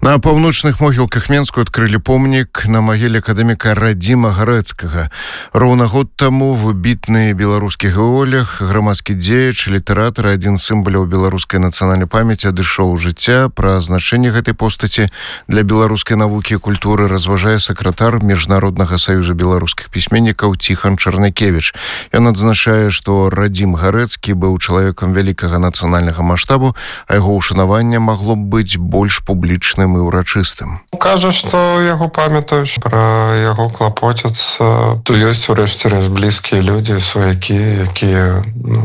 На паўночных могілках Менску адкрылі помнік на магіле акадэміка Радзіма Гарэцкага. Роўна год таму выбітны беларускі геолог, грамадскі дзеяч, літаратар, адзін з сімваляў беларускай нацыянальнай памяці адышоў жыцця. Пра значэнне гэтай постаці для беларускай навукі і культуры разважае сакратар Міжнароднага саюза беларускіх пісьменнікаў Ціхан Чарнакевіч. Ён адзначае, што Радзім Гарэцкі быў чалавекам вялікага нацыянальнага маштабу, а яго ўшанаванне магло б быць больш публічным і ўрачыстым. Кажа, што яго памятаюць, пра яго клапоцяцца. То ёсць урэшце рэшт блізкія людзі, сваякі, якія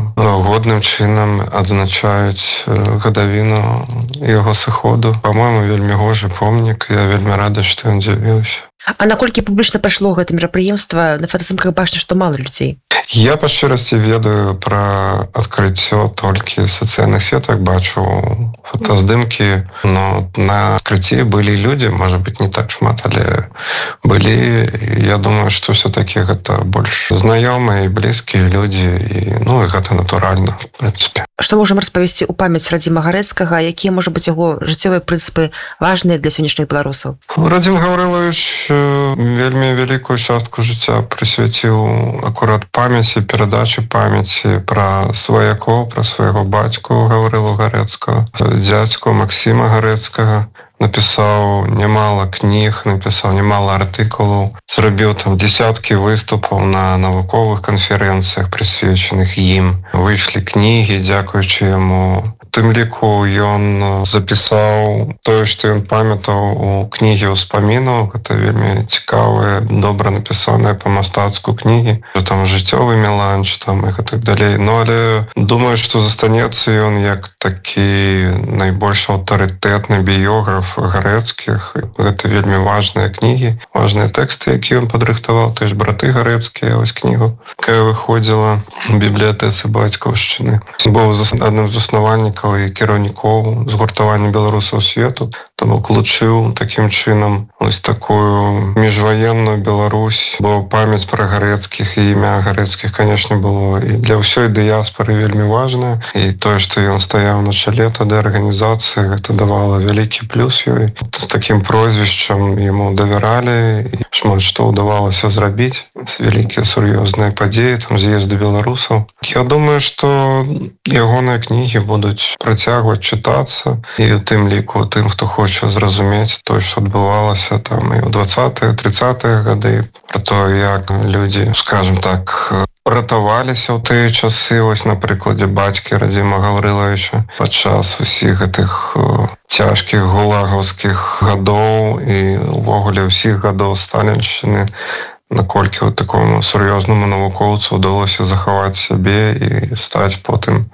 годным чынам адзначаюць гадавіну яго сыходу. Па-мойму, вельмі гожы помнік. Я вельмі рада, што ён з'явіўся. А наколькі публічна пайшло гэта мерапрыемства? На фотаснімках бачна, што мала людзей. Я па шчырасці ведаю пра адкрыццё толькі сацыяльных сетак, бачу фотаздымкі, но на адкрыцці былі людзі, можа быць, не так шмат, але былі. Я думаю, што ўсё-такі гэта больш знаёмыя і блізкія людзі, і гэта натуральна, в прынцыпе. Што можам распавесці ў памяць Радзіма Гарэцкага, якія, можа быць, яго жыццёвыя прынцыпы важныя для сённяшніх беларусаў? Радзім Гаврылович вельмі вялікую частку жыцця прысвяціў акурат памяці, перадачы памяці пра сваякоў, пра свайго бацьку Гаврылу Гарэцкага, дзядзьку Максіма Гарэцкага. Напісаў немало кніг, напісаў немало артыкулаў, зрабіў там десяткі выступаў на навуковых канферэнцыях, прысвечаных ім. Выйшлі кнігі, дзякуючы яму. У тым ліку ён запісаў тое, што ён памятаў у кнігі ўспамінаў. Гэта вельмі цікавыя, добра напісаныя па-мастацку кнігі. Там жыццёвы меланж там і так далей. Але думаю, што застанецца ён як такі найбольш аўтарытэтны біёграф Гарэцкіх. Гэта вельмі важныя кнігі, важныя тэксты, якія ён падрыхтаваў. Ты ж браты Гарэцкія, вось кнігу, якая выходзіла ў бібліятэцы бацькаўшчыны. Быў адным з заснавальнікаў і кіраўнікоў згуртавання беларусаў свету, там уключыў такім чынам ось такую міжваенную Беларусь, бо памяць пра Гарэцкіх і імя Гарэцкіх, канешне, было і для ўсёй дыяспоры вельмі важна. І тое, што ён стаяў на чале тады арганізацыі, гэта давала вялікі плюс ёй. З такім прозвішчам яму давяралі, і шмат што ўдавалася зрабіць. Вялікія сур'ёзныя падзеі, там з'езды беларусаў. Я думаю, што ягоныя кнігі будуць працягваць чытацца, і у тым ліку тым, хто хоча зразумець тое, што адбывалася там і ў 20-е, 30-е гады, пра тое, як людзі, скажем так, ратаваліся ў тыя часы, вось на прыкладзе бацькі Радзіма Гаврыловича, падчас усіх гэтых цяжкіх гулагаўскіх гадоў і увогуле ўсіх гадоў сталіншчыны, наколькі такому сур'ёзнаму навукоўцу ўдалося захаваць сябе і стаць потым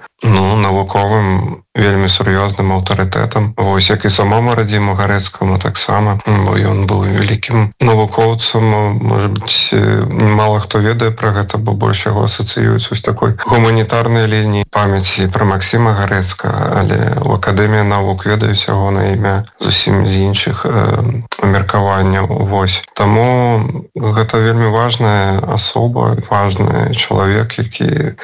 навуковым вельмі сур'ёзным аўтарытэтам. Вось як і самому Радзіму Гарэцкаму таксама, бо ён быў вялікім навукоўцам. Можа быць, мала хто ведае пра гэта, бо больш яго асацыююць вось такой гуманітарнай лініі памяці пра Максіма Гарэцкага, але ў Акадэміі навук ведаюць яго на імя зусім з іншых меркаванняў. Вось. Таму гэта вельмі важная асоба, важны чалавек, які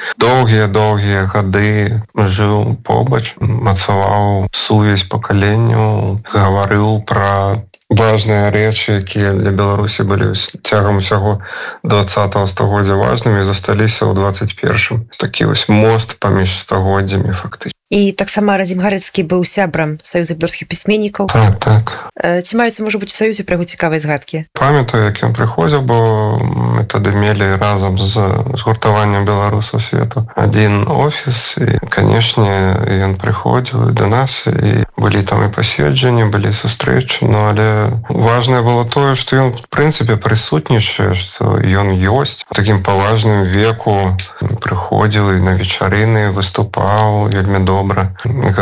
доўгія гады жыў побач, мацаваў сувязь пакаленняў, гаварыў пра важныя рэчы, якія для Беларусі былі цягам усяго 20-го стагоддзя важнымі, засталіся ў 21-м. Такі вось мост паміж стагоддзямі фактычна. І таксама Радзім Гарэцкі быў сябрам Саюза беларускіх пісьменнікаў. Так. Ці маюцца, можа быць, у Саюзе пра яго цікавыя згадкі? Памятаю, як ён прыходзіў, бо мы тады мелі разам з згуртаваннем беларусаў свету адзін офіс, і, канешне, ён прыходзіў да нас, і былі там і паседжанні, былі сустрэчы, але важнае было тое, што ён, в прынцыпе, прысутнічае, што ён ёсць. У такім паважным веку прыходзіў і на вечарыны выступаў вельмі добра,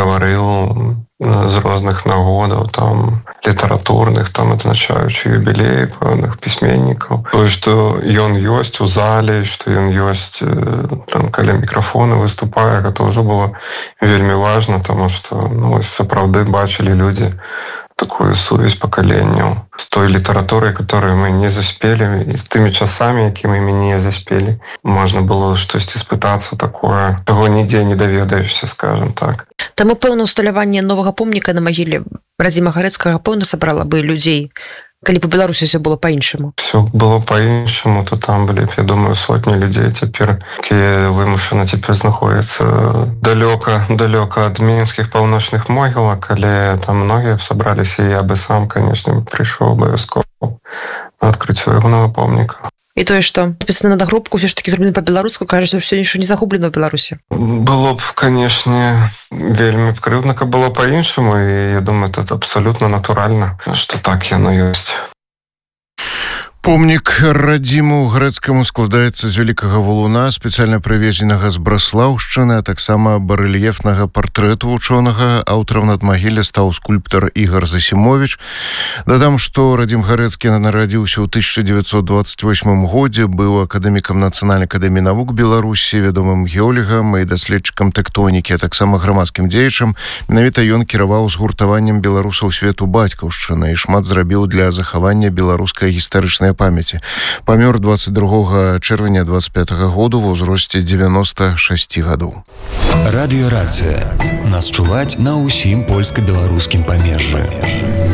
гаварыў з розных нагодаў, там, літаратурных, там, адзначаючы юбілей пэўных пісьменнікаў. Тое, што ён ёсць у зале, што ён ёсць там, каля мікрафона выступае, гэта ўжо было вельмі важна, таму што сапраўды бачылі людзі такую сувязь пакаленняў з той літаратурай, которую мы не заспелі, і тымі часамі, якімі мы не заспелі. Можна было штосьці спытацца такое, таго нідзе не даведаешся, скажем так. Таму пэўна ўсталяванне новага помніка на магіле Радзіма Гарэцкага, пэўна, сабрала бы людзей, калі па Беларусі все было па-іншаму. Все было по-іншаму, то там былі, я думаю, сотні людзей цяпер, якія вымушаны цяпер знаходзяцца далёка ад мінскіх паўночных могілак, але там многія сабраліся, і я бы сам, конечно, прыйшоў абавязкова на адкрыццё ягонага помніка. І тое, што напісана на нагрубку, ўсё ж такі зроблена па-беларуску, кажа, што ўсё нічого не загублена ў Беларусі. Было б, канешне, вельмі крыўдна, каб было па-іншаму, і я думаю, это абсалютна натуральна, што так яно ёсць. Помнік Радзіму Гарэцкаму складаецца з вялікага валуна, спецыяльна прывезенага з Браслаўшчыны, а таксама барэльефнага партрэту вучонага. Аўтарам надмагілля стаў скульптар Ігар Засімовіч. Дадам, што Радзім Гарэцкі нарадзіўся ў 1928 годзе, быў акадэмікам Нацыянальнай акадэміі навук Беларусі, вядомым геолігам і даследчыкам тэктонікі, а таксама грамадскім дзеячам. Менавіта ён кіраваў згуртаваннем беларусаў свету бацькаўшчыны і шмат зрабіў для захавання беларускай гістарычнай памяці. Памёр 22 чэрвеня 25 году ва ўзросце 96 гадоў. Радыёрацыя. Нас чуваць на ўсім польска-беларускім памежжы.